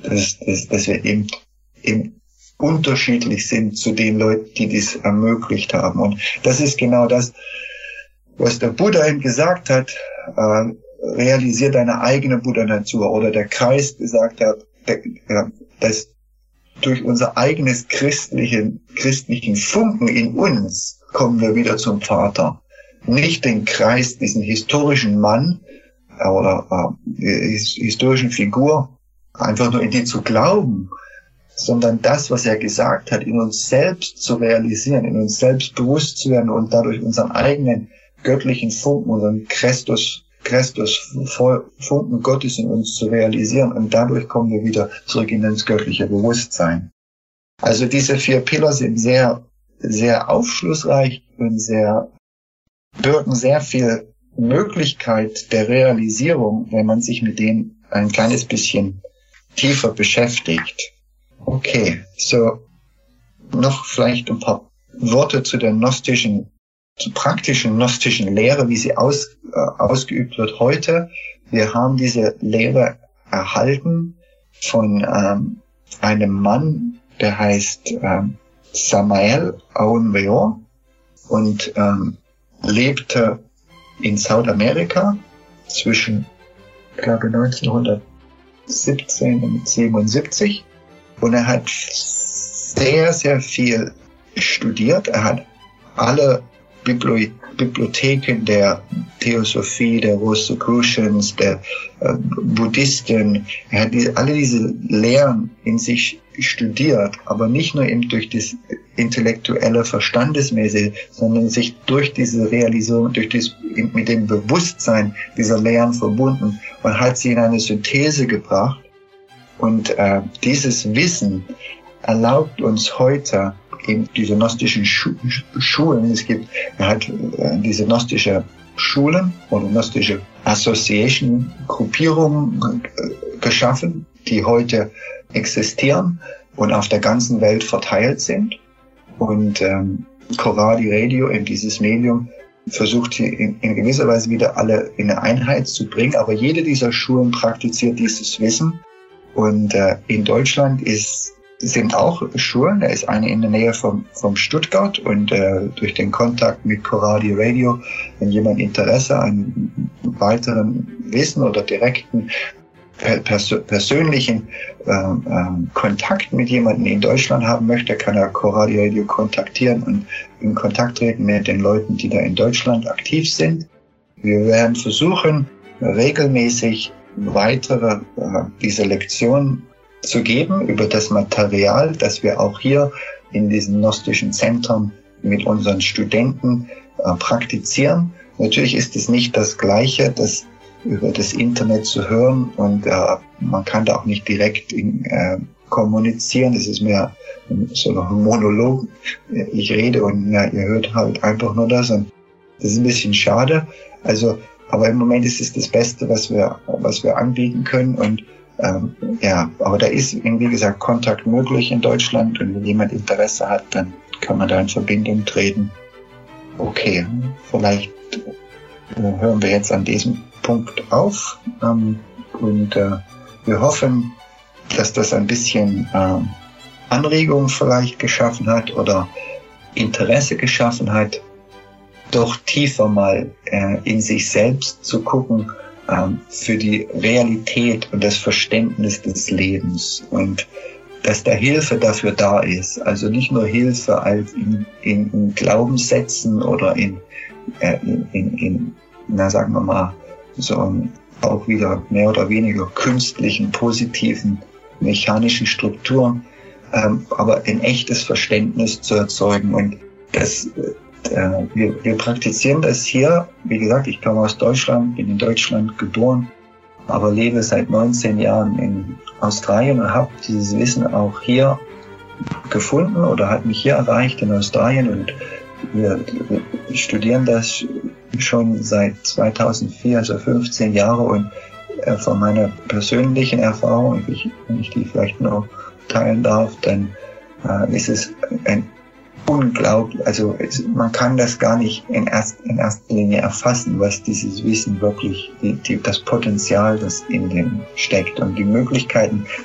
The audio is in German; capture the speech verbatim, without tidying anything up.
dass, dass, dass wir eben, eben unterschiedlich sind zu den Leuten, die dies ermöglicht haben. Und das ist genau das, was der Buddha ihm gesagt hat, äh, realisier deine eigene Buddha-Natur. Oder der Kreis gesagt hat, der, ja, dass durch unser eigenes christlichen, christlichen Funken in uns kommen wir wieder zum Vater. Nicht den Kreis, diesen historischen Mann äh, oder äh, historischen Figur, einfach nur in die zu glauben, sondern das, was er gesagt hat, in uns selbst zu realisieren, in uns selbst bewusst zu werden und dadurch unseren eigenen göttlichen Funken, unseren Christus, Christus Funken Gottes in uns zu realisieren. Und dadurch kommen wir wieder zurück in das göttliche Bewusstsein. Also diese vier Pillar sind sehr, sehr aufschlussreich und sehr, birgen sehr viel Möglichkeit der Realisierung, wenn man sich mit denen ein kleines bisschen tiefer beschäftigt. Okay, so noch vielleicht ein paar Worte zu der gnostischen, zur praktischen gnostischen Lehre, wie sie aus, äh, ausgeübt wird heute. Wir haben diese Lehre erhalten von ähm, einem Mann, der heißt ähm, Samael Aun Weor und ähm, lebte in Südamerika zwischen, ich glaube, neunzehnhundertsiebzehn und siebenundsiebzig. Und er hat sehr, sehr viel studiert. Er hat alle Bibli- Bibliotheken der Theosophie, der Rosicrucians, der äh, Buddhisten. Er hat diese, alle diese Lehren in sich studiert, aber nicht nur eben durch das intellektuelle, verstandesmäßige, sondern sich durch diese Realisierung, durch das, mit dem Bewusstsein dieser Lehren verbunden und hat sie in eine Synthese gebracht. Und äh, dieses Wissen erlaubt uns heute eben diese gnostischen Schu- Schulen, es gibt, er hat äh, diese gnostische Schulen oder gnostische Association, Gruppierungen äh, geschaffen, die heute existieren und auf der ganzen Welt verteilt sind. Und ähm, Coradi Radio, eben dieses Medium, versucht sie in, in gewisser Weise wieder alle in eine Einheit zu bringen. Aber jede dieser Schulen praktiziert dieses Wissen. Und äh, in Deutschland ist, sind auch Schulen. Da ist eine in der Nähe vom, vom Stuttgart. Und äh, durch den Kontakt mit Coradi Radio, wenn jemand Interesse an weiteren Wissen oder direkten pers- persönlichen äh, äh, Kontakt mit jemandem in Deutschland haben möchte, kann er Coradi Radio kontaktieren und in Kontakt treten mit den Leuten, die da in Deutschland aktiv sind. Wir werden versuchen, regelmäßig weitere äh, diese Lektionen zu geben über das Material, das wir auch hier in diesen gnostischen Zentren mit unseren Studenten äh, praktizieren. Natürlich ist es nicht das Gleiche, das über das Internet zu hören und äh, man kann da auch nicht direkt in, äh, kommunizieren. Das ist mehr so ein Monolog. Ich rede und ja, ihr hört halt einfach nur das und das ist ein bisschen schade. Also aber im Moment ist es das Beste, was wir, was wir anbieten können. Und ähm, ja, aber da ist, wie gesagt, Kontakt möglich in Deutschland. Und wenn jemand Interesse hat, dann kann man da in Verbindung treten. Okay, vielleicht äh, hören wir jetzt an diesem Punkt auf. Ähm, und äh, wir hoffen, dass das ein bisschen äh, Anregung vielleicht geschaffen hat oder Interesse geschaffen hat, doch tiefer mal äh, in sich selbst zu gucken ähm, für die Realität und das Verständnis des Lebens und dass da Hilfe dafür da ist. Also nicht nur Hilfe als in, in, in Glaubenssätzen oder in, äh, in, in, in, na sagen wir mal, so auch wieder mehr oder weniger künstlichen, positiven, mechanischen Strukturen, ähm, aber ein echtes Verständnis zu erzeugen und das Äh, wir, wir praktizieren das hier. Wie gesagt, ich komme aus Deutschland, bin in Deutschland geboren, aber lebe seit neunzehn Jahren in Australien und habe dieses Wissen auch hier gefunden oder hat mich hier erreicht in Australien und wir, wir studieren das schon seit zweitausendvier, also fünfzehn Jahre und äh, von meiner persönlichen Erfahrung, ich, wenn ich die vielleicht noch teilen darf, dann äh, ist es ein unglaublich, also es, man kann das gar nicht in, erst, in erster Linie erfassen, was dieses Wissen wirklich, die, die, das Potenzial, das in dem steckt und die Möglichkeiten,